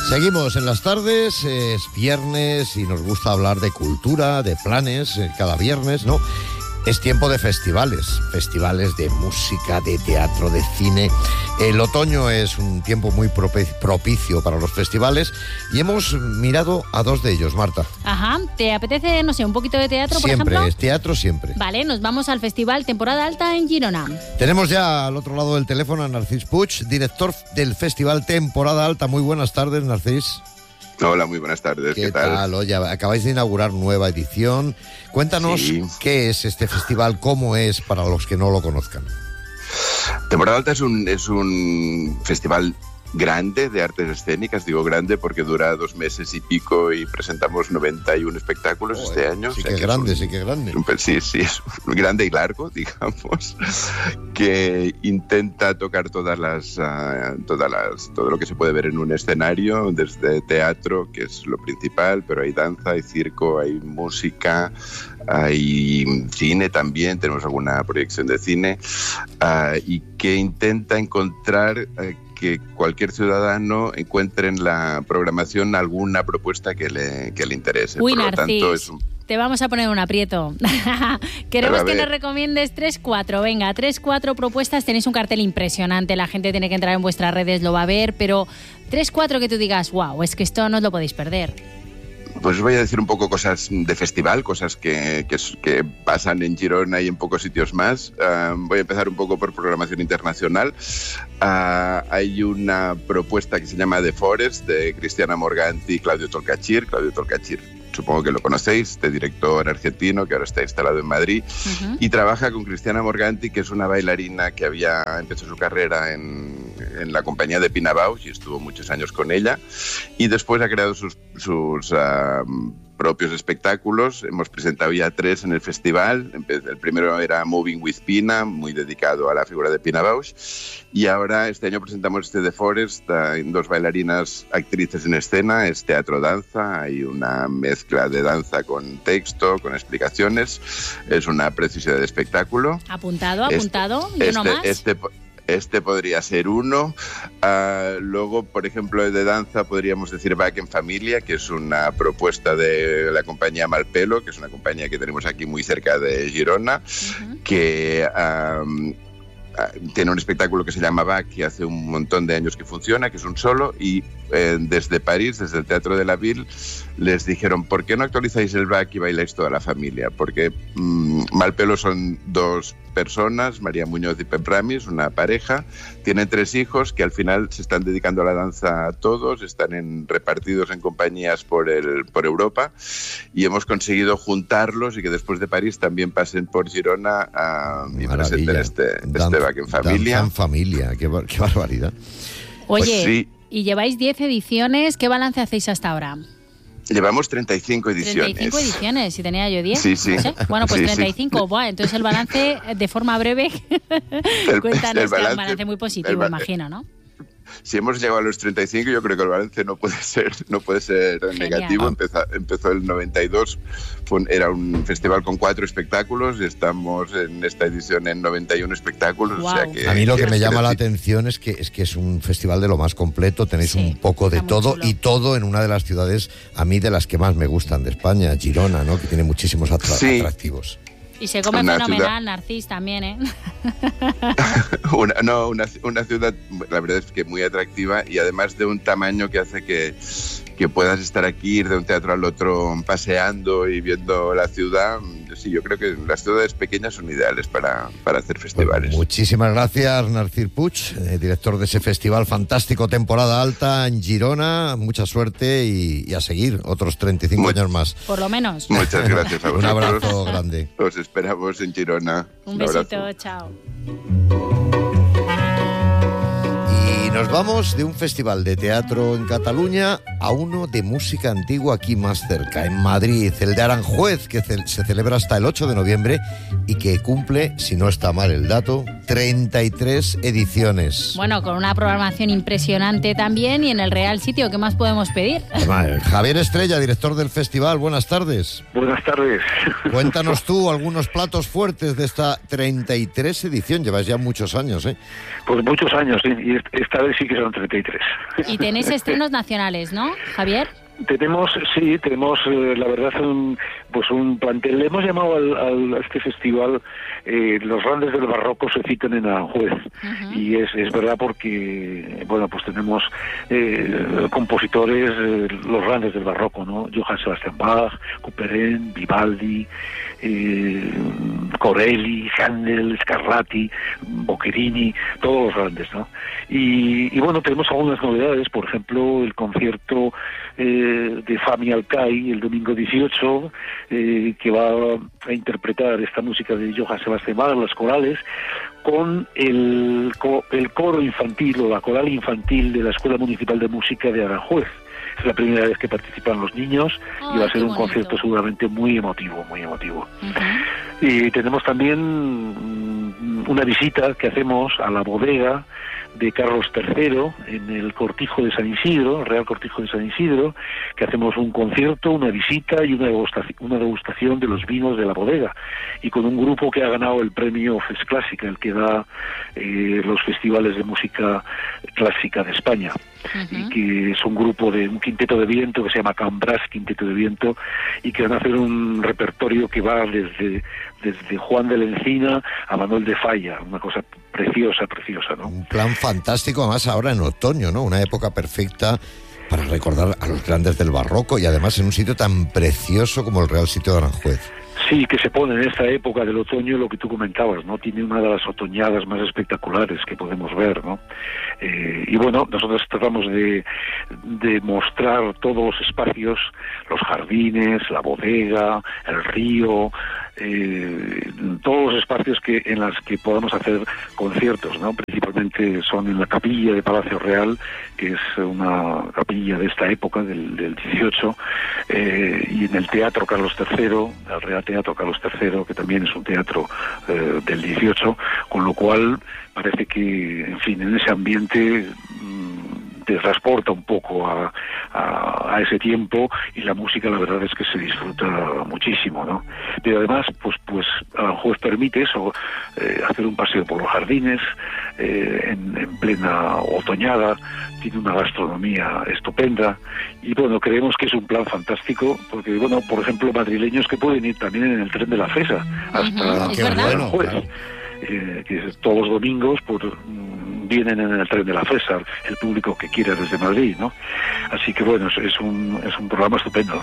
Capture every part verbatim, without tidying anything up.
Seguimos en las tardes, es viernes y nos gusta hablar de cultura, de planes, eh, cada viernes, ¿no? Es tiempo de festivales, festivales de música, de teatro, de cine. El otoño es un tiempo muy propicio para los festivales y hemos mirado a dos de ellos, Marta. Ajá, ¿te apetece, no sé, un poquito de teatro, siempre, por ejemplo? Siempre, es teatro siempre. Vale, nos vamos al festival Temporada Alta en Girona. Tenemos ya al otro lado del teléfono a Narcís Puig, director del festival Temporada Alta. Muy buenas tardes, Narcís. Hola, muy buenas tardes. ¿Qué, ¿Qué tal? tal? Oye, acabáis de inaugurar nueva edición. Cuéntanos sí. qué es este festival, cómo es para los que no lo conozcan. Temporada Alta es un, es un festival grande de artes escénicas, digo grande porque dura dos meses y pico y presentamos noventa y uno espectáculos oh, este año. Sí o sea que, que grande, un, sí que grande. Un, sí, sí, es grande y largo, digamos, que intenta tocar todas las, uh, todas las, todo lo que se puede ver en un escenario, desde teatro, que es lo principal, pero hay danza, hay circo, hay música, hay cine también, tenemos alguna proyección de cine, uh, y que intenta encontrar uh, que cualquier ciudadano encuentre en la programación alguna propuesta que le, que le interese. Uy, Por lo Narcís, tanto, es un... te vamos a poner un aprieto. Queremos que nos recomiendes tres, cuatro. Venga, tres, cuatro propuestas. Tenéis un cartel impresionante. La gente tiene que entrar en vuestras redes, lo va a ver. Pero tres, cuatro que tú digas, wow, es que esto no os lo podéis perder. Pues os voy a decir un poco cosas de festival, cosas que, que, que pasan en Girona y en pocos sitios más. Uh, voy a empezar un poco por programación internacional. Uh, hay una propuesta que se llama The Forest, de Cristiana Morganti y Claudio Tolcachir. Claudio Tolcachir, supongo que lo conocéis, de director argentino que ahora está instalado en Madrid, uh-huh. y trabaja con Cristiana Morganti, que es una bailarina que había empezado su carrera en, en la compañía de Pina Bausch y estuvo muchos años con ella, y después ha creado sus, sus uh, propios espectáculos. Hemos presentado ya tres en el festival. El primero era Moving with Pina, muy dedicado a la figura de Pina Bausch, y ahora este año presentamos este The Forest, hay dos bailarinas actrices en escena, es teatro-danza, hay una mezcla de danza con texto, con explicaciones, es una preciosidad de espectáculo. Apuntado, apuntado, este, y uno este, más. Este, Este podría ser uno. Uh, luego, por ejemplo, de danza podríamos decir Back en Familia, que es una propuesta de la compañía Malpelo, que es una compañía que tenemos aquí muy cerca de Girona, uh-huh. que... Um, tiene un espectáculo que se llama Back, que hace un montón de años que funciona, que es un solo, y eh, desde París, desde el Teatro de la Ville, les dijeron, ¿por qué no actualizáis el Back y bailáis toda la familia? Porque mmm, Malpelo son dos personas, María Muñoz y Pep Ramis, una pareja, tienen tres hijos que al final se están dedicando a la danza a todos, están en, repartidos en compañías por, el, por Europa, y hemos conseguido juntarlos y que después de París también pasen por Girona a, y presenten este, este Back en Familia. Danza en familia, qué, qué barbaridad. Oye, pues sí. Y lleváis diez ediciones, ¿qué balance hacéis hasta ahora? Llevamos treinta y cinco ediciones. treinta y cinco ediciones, si tenía yo diez. Sí, sí. No sé. Bueno, pues sí, treinta y cinco. Sí. Buah, entonces el balance, de forma breve, el, cuéntanos, el balance, que es un balance muy positivo, el, imagino, ¿no? Si hemos llegado a los treinta y cinco, yo creo que el balance no puede ser, no puede ser negativo. Empezó, empezó el noventa y dos, fue, era un festival con cuatro espectáculos, y estamos en esta edición en noventa y uno espectáculos. Wow. O sea que, a mí lo que, que me llama decir? la atención es que, es que es un festival de lo más completo, tenéis sí, un poco de todo, y todo en una de las ciudades, a mí de las que más me gustan de España, Girona, ¿no? Que tiene muchísimos atra- sí. atractivos. Y se come una fenomenal, ciudad... Narcís, también, ¿eh? una, no, una, una ciudad, la verdad es que muy atractiva, y además de un tamaño que hace que, que puedas estar aquí, ir de un teatro al otro paseando y viendo la ciudad. Sí, yo creo que las ciudades pequeñas son ideales para, para hacer festivales. Pues muchísimas gracias, Narcís Puig, eh, director de ese festival fantástico Temporada Alta en Girona. Mucha suerte y, y a seguir otros treinta y cinco Muy, años más. Por lo menos. Muchas gracias a vosotros. Un abrazo grande. Os esperamos en Girona. Un, Un besito, abrazo. Chao. Y nos vamos de un festival de teatro en Cataluña a uno de música antigua aquí más cerca, en Madrid, el de Aranjuez, que ce- se celebra hasta el ocho de noviembre y que cumple, si no está mal el dato, treinta y tres ediciones. Bueno, con una programación impresionante también y en el Real Sitio, ¿qué más podemos pedir? Javier Estrella, director del festival, buenas tardes. Buenas tardes. Cuéntanos tú algunos platos fuertes de esta treinta y tres edición, llevas ya muchos años, ¿eh? Pues muchos años, ¿sí? Y esta vez sí que son treinta y tres. Y tenéis estrenos nacionales, ¿no, Javier? Tenemos, sí, tenemos, eh, la verdad, un, pues un plantel. Le hemos llamado al, al, a este festival eh, Los Grandes del Barroco se citan en Aranjuez. Uh-huh. Y es, es verdad porque, bueno, pues tenemos eh, compositores, eh, los grandes del Barroco, ¿no? Johann Sebastian Bach, Couperin, Vivaldi, eh, Corelli, Handel, Scarlatti, Boccherini, todos los grandes, ¿no? Y, y bueno, tenemos algunas novedades, por ejemplo, el concierto eh, de Fami Alcai el domingo dieciocho, eh, que va a interpretar esta música de Johann Sebastian Bach, las corales, con el, el coro infantil o la coral infantil de la Escuela Municipal de Música de Aranjuez. Es la primera vez que participan los niños oh, y va a ser un bonito. Concierto seguramente muy emotivo, muy emotivo. Uh-huh. Y tenemos también una visita que hacemos a la bodega de Carlos tercero en el Cortijo de San Isidro, Real Cortijo de San Isidro, que hacemos un concierto, una visita y una degustación, una degustación de los vinos de la bodega, y con un grupo que ha ganado el premio Fes Clásica, el que da eh, los festivales de música clásica de España. Uh-huh. Y que es un grupo de un quinteto de viento que se llama Cambras Quinteto de Viento, y que van a hacer un repertorio que va desde desde Juan de la Encina a Manuel de Falla, una cosa preciosa, preciosa, ¿no? Un plan fantástico, además ahora en otoño, ¿no? Una época perfecta para recordar a los grandes del barroco y además en un sitio tan precioso como el Real Sitio de Aranjuez. Sí, que se pone en esta época del otoño, lo que tú comentabas, ¿no? Tiene una de las otoñadas más espectaculares que podemos ver, ¿no? Eh, y bueno, nosotros tratamos de, de mostrar todos los espacios, los jardines, la bodega, el río, eh, todos los espacios que en los que podamos hacer conciertos, ¿no? Principalmente son en la capilla de Palacio Real, que es una capilla de esta época, del, del dieciocho, eh, y en el Teatro Carlos tercero, el Real Teatro Carlos tercero, que también es un teatro eh, del dieciocho, con lo cual parece que, en fin, en ese ambiente mmm, te transporta un poco a, a, a ese tiempo, y la música la verdad es que se disfruta muchísimo, ¿no? Pero además, pues pues Aranjuez permite eso, eh, hacer un paseo por los jardines eh, en, en plena otoñada, tiene una gastronomía estupenda, y bueno, creemos que es un plan fantástico, porque bueno, por ejemplo, madrileños que pueden ir también en el tren de la Fesa hasta uh-huh, Aranjuez, claro. eh, que todos los domingos pues vienen en el tren de la Fesa, el público que quiera desde Madrid, ¿no? Así que bueno, es, es un es un programa estupendo.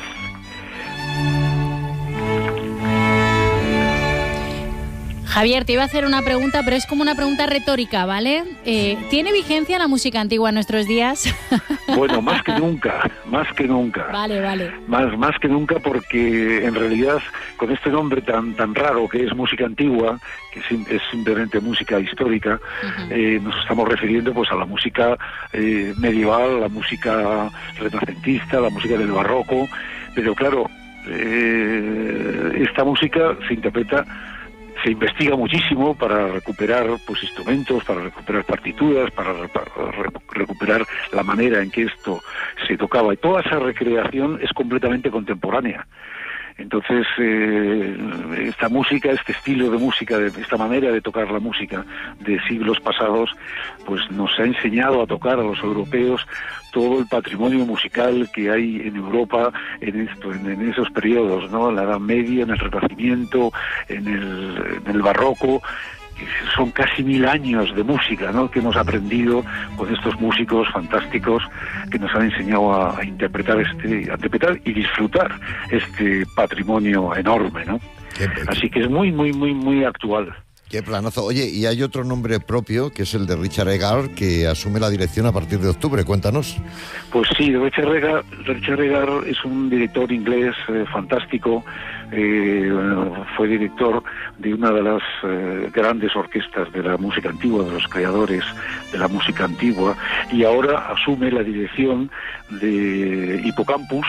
Javier, te iba a hacer una pregunta, pero es como una pregunta retórica, ¿vale? Eh, ¿Tiene vigencia la música antigua en nuestros días? Bueno, más que nunca, más que nunca. Vale, vale. Más, más que nunca, porque en realidad con este nombre tan tan raro que es música antigua, que es simplemente música histórica, uh-huh. eh, nos estamos refiriendo pues a la música eh, medieval, a la música renacentista, a la música del barroco, pero claro, eh, esta música se interpreta, se investiga muchísimo para recuperar pues instrumentos, para recuperar partituras, para, para re, recuperar la manera en que esto se tocaba, y toda esa recreación es completamente contemporánea. Entonces, eh, esta música, este estilo de música, de esta manera de tocar la música de siglos pasados, pues nos ha enseñado a tocar a los europeos todo el patrimonio musical que hay en Europa en esto, en, en esos periodos, ¿no? En la Edad Media, en el Renacimiento, en el, en el Barroco. Son casi mil años de música, ¿no?, que hemos aprendido con estos músicos fantásticos que nos han enseñado a, a interpretar este, a interpretar y disfrutar este patrimonio enorme, ¿no? Así que es muy, muy, muy, muy actual. Qué planazo. Oye, y hay otro nombre propio, que es el de Richard Egar, que asume la dirección a partir de octubre. Cuéntanos. Pues sí, Richard Egar, Richard Egar es un director inglés eh, fantástico. Eh, fue director de una de las eh, grandes orquestas de la música antigua, de los creadores de la música antigua, y ahora asume la dirección de Hippocampus,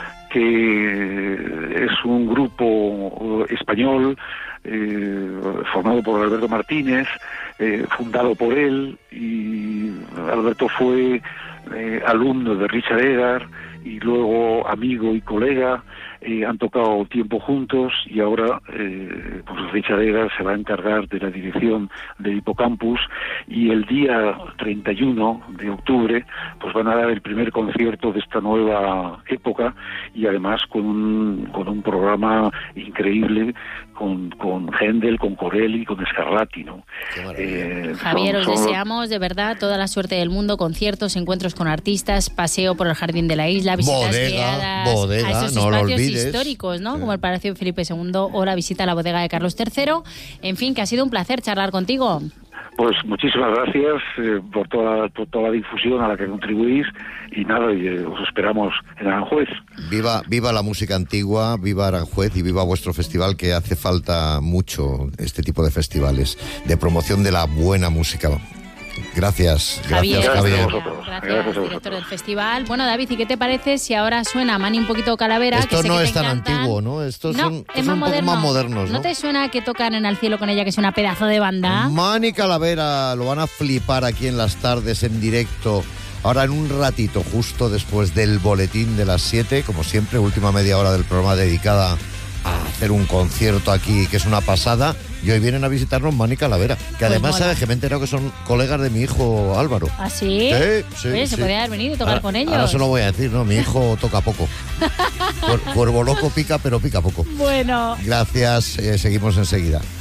que es un grupo español eh, formado por Alberto Martínez, eh, fundado por él, y Alberto fue eh, alumno de Richard Egar y luego amigo y colega. Eh, han tocado tiempo juntos y ahora eh, pues Richard Egar se va a encargar de la dirección de Hippocampus, y el día treinta y uno de octubre pues van a dar el primer concierto de esta nueva época, y además con un, con un programa increíble con, con Händel, con Corelli, con Scarlatti, ¿no? Eh, Javier, son, os son... deseamos de verdad toda la suerte del mundo, conciertos, encuentros con artistas, paseo por el jardín de la isla, visitas bodega, guiadas bodega, a esos no espacios lo olvides. históricos, ¿no? Sí. Como el Palacio de Felipe segundo o la visita a la bodega de Carlos tercero. En fin, que ha sido un placer charlar contigo. Pues muchísimas gracias eh, por, toda, por toda la difusión a la que contribuís, y nada, y, eh, os esperamos en Aranjuez. Viva, viva la música antigua, viva Aranjuez y viva vuestro festival, que hace falta mucho este tipo de festivales de promoción de la buena música. Gracias, Javier, gracias Javier. Gracias, gracias, gracias director del festival. Bueno, David, ¿y qué te parece si ahora suena Mani un poquito Calavera? Esto que no que es tan encantan. antiguo, ¿no? Estos no, son, es estos más son un moderno. poco más modernos, ¿no? ¿No te suena que tocan en Al cielo con ella, que es una pedazo de banda? Mani Calavera, lo van a flipar aquí en las tardes en directo. Ahora en un ratito, justo después del boletín de las siete, como siempre, última media hora del programa dedicada a hacer un concierto aquí, que es una pasada. Y hoy vienen a visitarnos Mani Calavera, que Pues además mola. sabes que me he enterado que son colegas de mi hijo Álvaro. ¿Ah, sí? Sí, sí, Oye, se sí. podría haber venido y tocar Ahora- con ellos. Ahora se lo voy a decir, ¿no? Mi hijo toca poco. Cuer- Cuervo loco pica, pero pica poco. Bueno. Gracias, eh, seguimos enseguida.